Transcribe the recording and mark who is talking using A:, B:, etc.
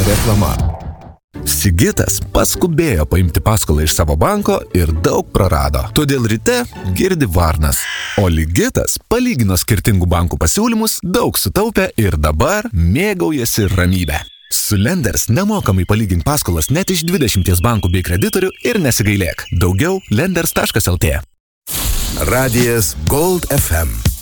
A: Reklama. Sigitas paskubėjo paimti paskolą iš savo banko ir daug prarado. Todėl ryte girdi varnas. O Ligitas palygino skirtingų bankų pasiūlymus, daug sutaupė ir dabar mėgaujasi ramybę. Su Lenders nemokamai palygink paskolas net iš 20 bankų bei kreditorių ir nesigailėk. Daugiau lenders.lt. Radijas Gold FM.